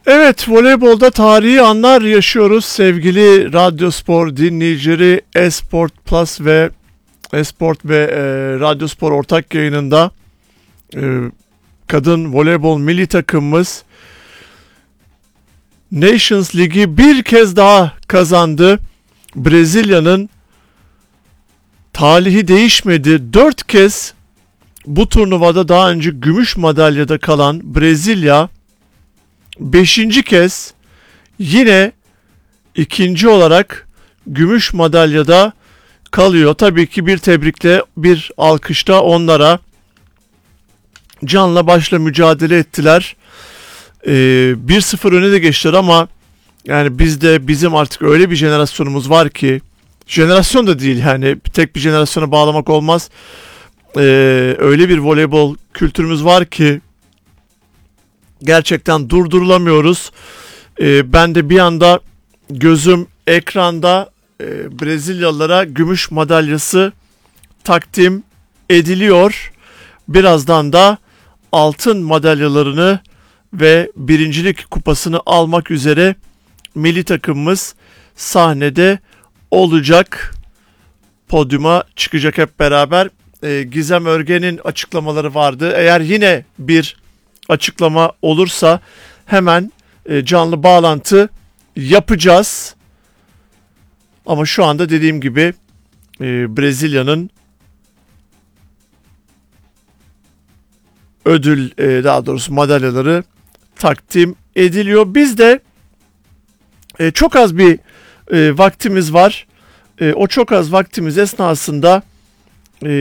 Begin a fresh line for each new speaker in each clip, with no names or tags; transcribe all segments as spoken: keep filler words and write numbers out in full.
Evet, voleybolda tarihi anlar yaşıyoruz sevgili Radyospor dinleyicileri. Esport Plus ve Esport ve e, Radyospor ortak yayınında e, kadın voleybol milli takımımız Nations Ligi bir kez daha kazandı. Brezilya'nın talihi değişmedi. Dört kez bu turnuvada daha önce gümüş madalyada kalan Brezilya beşinci kez yine ikinci olarak gümüş madalyada kalıyor. Tabii ki bir tebrikle, bir alkışta onlara. Canla başla mücadele ettiler. Ee, bir sıfır öne de geçtiler ama yani bizde bizim artık öyle bir jenerasyonumuz var ki, jenerasyon da değil yani, tek bir jenerasyona bağlamak olmaz. Ee, öyle bir voleybol kültürümüz var ki gerçekten durdurulamıyoruz. Ee, ben de bir anda gözüm ekranda e, Brezilyalılara gümüş madalyası takdim ediliyor. Birazdan da altın madalyalarını ve birincilik kupasını almak üzere milli takımımız sahnede olacak. Podyuma çıkacak hep beraber. Ee, Gizem Örgen'in açıklamaları vardı. Eğer yine bir açıklama olursa hemen e, canlı bağlantı yapacağız. Ama şu anda dediğim gibi e, Brezilya'nın ödül e, daha doğrusu madalyaları takdim ediliyor. Biz de e, çok az bir e, vaktimiz var. E, o çok az vaktimiz esnasında e,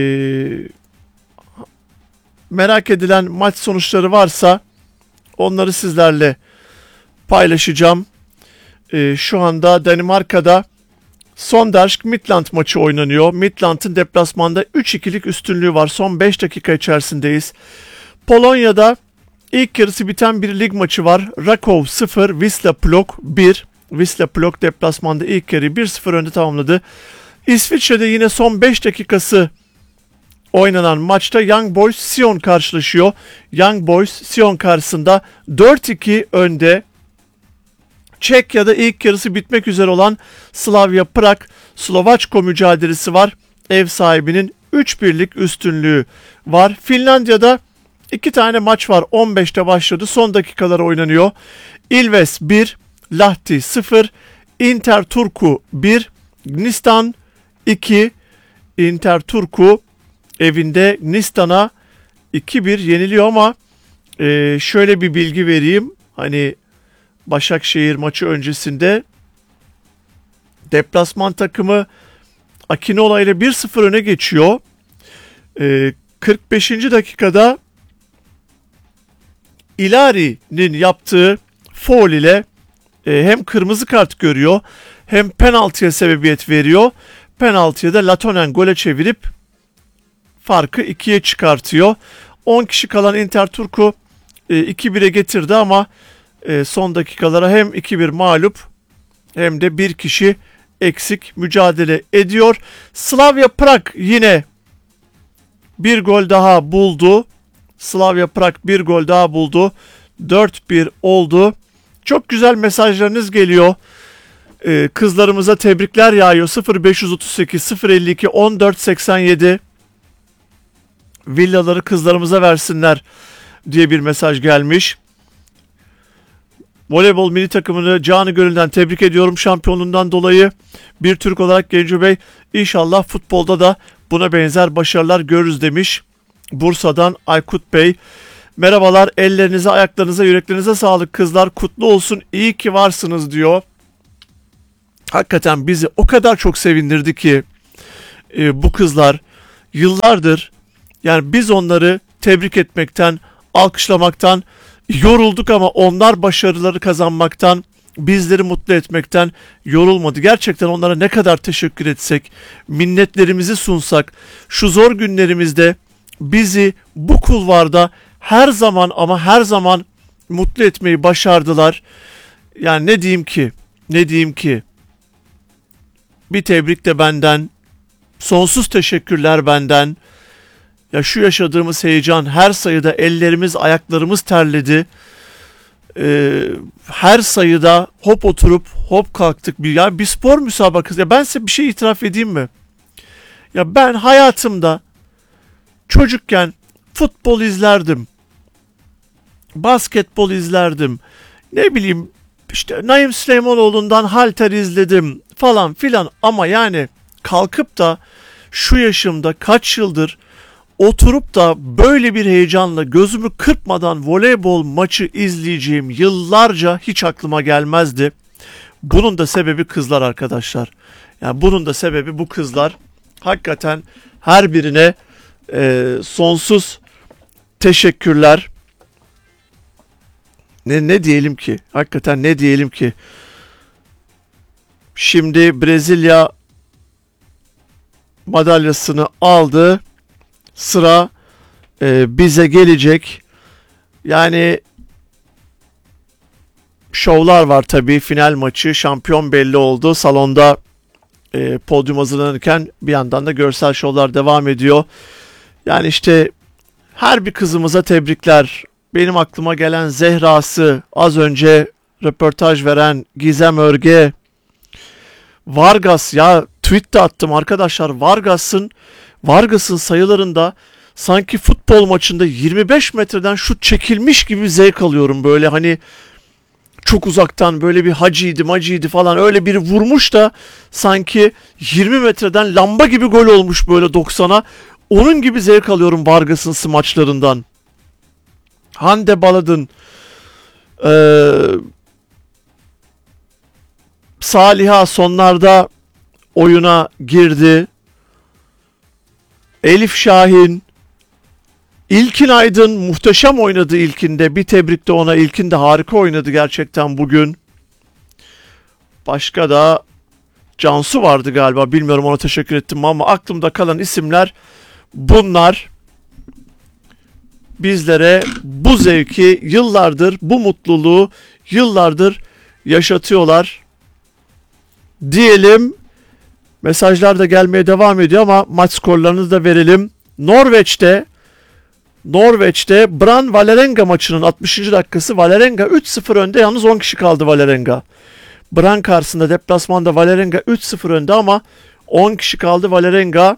merak edilen maç sonuçları varsa onları sizlerle paylaşacağım. E, şu anda Danimarka'da Sondersk Midland maçı oynanıyor. Midland'ın deplasmanda üç ikilik üstünlüğü var. Son beş dakika içerisindeyiz. Polonya'da ilk yarısı biten bir lig maçı var. Raków sıfır, Wisla Plock bir. Wisla Plock deplasmanda ilk yarıyı bir sıfır önde tamamladı. İsviçre'de yine son beş dakikası oynanan maçta Young Boys Sion karşılaşıyor. Young Boys Sion karşısında dört iki önde. Çekya'da ilk yarısı bitmek üzere olan Slavia Prag Slovaçko mücadelesi var. Ev sahibinin üç birlik üstünlüğü var. Finlandiya'da iki tane maç var. on beşte başladı. Son dakikalara oynanıyor. Ilves bir, Lahti sıfır, Inter Turku bir, Gnistan iki. Inter Turku evinde Gnistan'a iki bir yeniliyor ama e, şöyle bir bilgi vereyim. Hani Başakşehir maçı öncesinde deplasman takımı Akinola ile bir sıfır öne geçiyor. E, kırk beşinci dakikada Ilari'nin yaptığı faul ile e, hem kırmızı kart görüyor hem penaltıya sebebiyet veriyor. Penaltıya da Latonen gole çevirip farkı ikiye çıkartıyor. on kişi kalan Inter Turku e, iki bire getirdi ama e, son dakikalara hem iki bir mağlup hem de bir kişi eksik mücadele ediyor. Slavia Prag yine bir gol daha buldu. Slavia Prag bir gol daha buldu. dört bir oldu. Çok güzel mesajlarınız geliyor. Ee, kızlarımıza tebrikler yağıyor. sıfır beş otuz sekiz sıfır elli iki on dört seksen yedi villaları kızlarımıza versinler diye bir mesaj gelmiş. Voleybol milli takımını canı gönülden tebrik ediyorum şampiyonluğundan dolayı. Bir Türk olarak Genco Bey, inşallah futbolda da buna benzer başarılar görürüz demiş. Bursa'dan Aykut Bey. Merhabalar, ellerinize, ayaklarınıza, yüreklerinize sağlık kızlar, kutlu olsun, iyi ki varsınız diyor. Hakikaten bizi o kadar çok sevindirdi ki e, bu kızlar yıllardır, yani biz onları tebrik etmekten, alkışlamaktan yorulduk ama onlar başarıları kazanmaktan, bizleri mutlu etmekten yorulmadı. Gerçekten onlara ne kadar teşekkür etsek, minnetlerimizi sunsak, şu zor günlerimizde bizi bu kulvarda her zaman ama her zaman mutlu etmeyi başardılar. Yani ne diyeyim ki, ne diyeyim ki, bir tebrik de benden, sonsuz teşekkürler benden. Ya şu yaşadığımız heyecan, her sayıda ellerimiz, ayaklarımız terledi. Ee, her sayıda hop oturup hop kalktık bir ya bir spor müsabakası. Ya ben size bir şey itiraf edeyim mi? Ya ben hayatımda çocukken futbol izlerdim. Basketbol izlerdim. Ne bileyim işte Naim Süleymanoğlu'ndan halter izledim falan filan ama yani kalkıp da şu yaşımda kaç yıldır oturup da böyle bir heyecanla gözümü kırpmadan voleybol maçı izleyeceğim yıllarca hiç aklıma gelmezdi. Bunun da sebebi kızlar arkadaşlar. Yani bunun da sebebi bu kızlar. Hakikaten her birine e, sonsuz teşekkürler. Ne ne diyelim ki? Hakikaten ne diyelim ki? Şimdi Brezilya madalyasını aldı. Sıra e, bize gelecek. Yani şovlar var tabii. Final maçı, şampiyon belli oldu. Salonda e, podyum hazırlanırken bir yandan da görsel şovlar devam ediyor. Yani işte her bir kızımıza tebrikler. Benim aklıma gelen Zehra'sı, az önce röportaj veren Gizem Örge, Vargas, ya tweet de attım arkadaşlar. Vargas'ın Vargas'ın sayılarında sanki futbol maçında yirmi beş metreden şut çekilmiş gibi zevk alıyorum. Böyle hani çok uzaktan böyle bir hacıydı macıydı falan öyle biri vurmuş da sanki yirmi metreden lamba gibi gol olmuş böyle doksana. Onun gibi zevk alıyorum Vargas'ın smaçlarından. Hande Baladın, ee, Saliha sonlarda oyuna girdi. Elif Şahin, İlkin Aydın muhteşem oynadı ilkinde. Bir tebrik de ona. İlkin de harika oynadı gerçekten bugün. Başka da Cansu vardı galiba. Bilmiyorum, ona teşekkür ettim ama aklımda kalan isimler bunlar. Bizlere bu zevki yıllardır, bu mutluluğu yıllardır yaşatıyorlar. Diyelim. Mesajlar da gelmeye devam ediyor ama maç skorlarını da verelim. Norveç'te Norveç'te Brann Vålerenga maçının altmışıncı dakikası Vålerenga üç sıfır önde, yalnız on kişi kaldı Vålerenga. Brann karşısında deplasmanda Vålerenga üç sıfır önde ama on kişi kaldı Vålerenga.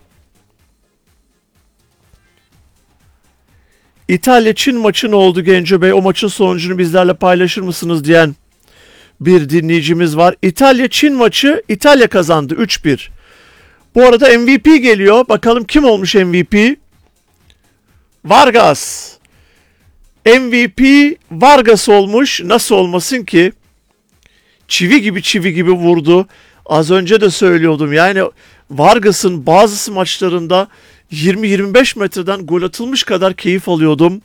İtalya-Çin maçı ne oldu Genco Bey? O maçın sonucunu bizlerle paylaşır mısınız diyen bir dinleyicimiz var. İtalya-Çin maçı İtalya kazandı üç bir. Bu arada M V P geliyor. Bakalım kim olmuş M V P? Vargas. M V P Vargas olmuş. Nasıl olmasın ki? Çivi gibi çivi gibi vurdu. Az önce de söylüyordum. Yani Vargas'ın bazı maçlarında yirmi yirmi beş metreden gol atılmış kadar keyif alıyordum.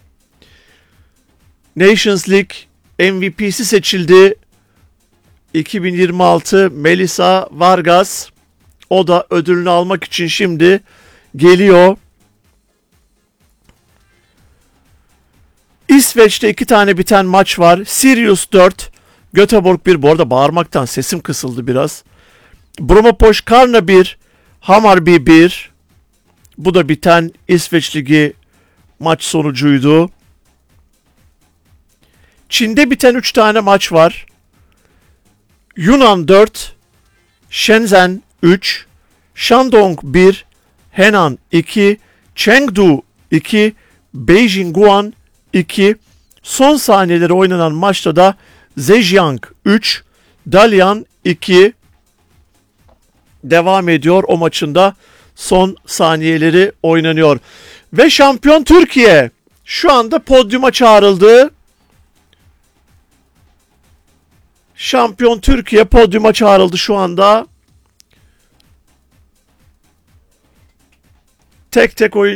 Nations League M V P'si seçildi. iki bin yirmi altı Melissa Vargas. O da ödülünü almak için şimdi geliyor. İsveç'te iki tane biten maç var. Sirius dört, Göteborg bir. Bu arada bağırmaktan sesim kısıldı biraz. Bromopoş Karna bir, Hammarby bir. Bu da biten İsveç Ligi maç sonucuydu. Çin'de biten üç tane maç var. Yunan dört, Shenzhen üç, Shandong bir, Henan iki, Chengdu iki, Beijing Guan iki. Son saniyeleri oynanan maçta da Zhejiang üç, Dalian iki devam ediyor. O maçında son saniyeleri oynanıyor. Ve şampiyon Türkiye şu anda podyuma çağrıldı. Şampiyon Türkiye podyuma çağrıldı şu anda. Tek tek oyun